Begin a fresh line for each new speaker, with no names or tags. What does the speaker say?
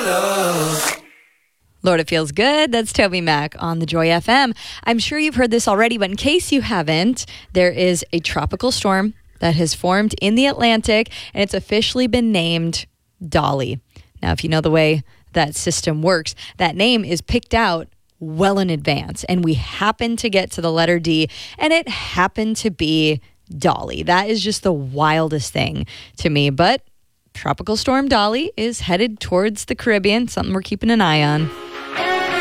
Lord, it feels good. That's Toby Mac on the Joy FM. I'm sure you've heard this already, but in case you haven't, there is a tropical storm that has formed in the Atlantic, and it's officially been named Dolly. Now, if you know the way that system works, that name is picked out well in advance, and we happen to get to the letter D, and it happened to be Dolly. That is just the wildest thing to me, but Tropical Storm Dolly is headed towards the Caribbean, something we're keeping an eye on.